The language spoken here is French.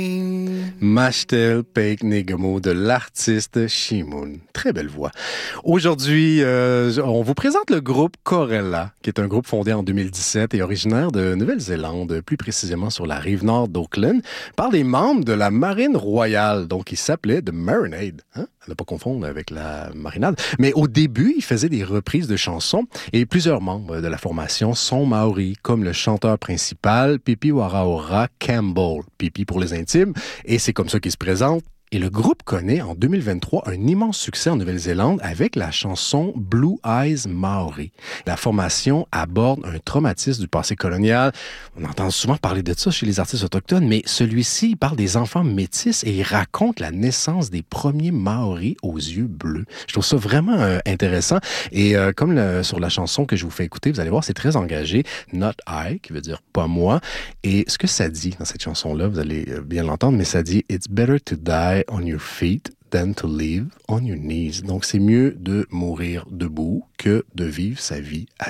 Machtel Peik Negemo de l'artiste Shimoon. Très belle voix. Aujourd'hui, on vous présente le groupe Corella, qui est un groupe fondé en 2017 et originaire de Nouvelle-Zélande, plus précisément sur la rive nord d'Auckland, par des membres de la Marine Royale. Donc, ils s'appelaient The Marinade. Hein? À ne pas confondre avec la marinade. Mais au début, ils faisaient des reprises de chansons et plusieurs membres de la formation sont maoris, comme le chanteur principal, Pipi Waraora Campbell. Pipi pour les intimes. Et c'est comme ça qu'ils se présentent. Et le groupe connaît en 2023 un immense succès en Nouvelle-Zélande avec la chanson Blue Eyes Maori. La formation aborde un traumatisme du passé colonial. On entend souvent parler de ça chez les artistes autochtones, mais celui-ci il parle des enfants métis et il raconte la naissance des premiers Maoris aux yeux bleus. Je trouve ça vraiment intéressant. Et comme sur la chanson que je vous fais écouter, vous allez voir, c'est très engagé. Not I, qui veut dire pas moi. Et ce que ça dit dans cette chanson-là, vous allez bien l'entendre, mais ça dit « It's better to die on your feet than to live on your knees ». Donc, c'est mieux de mourir debout que de vivre sa vie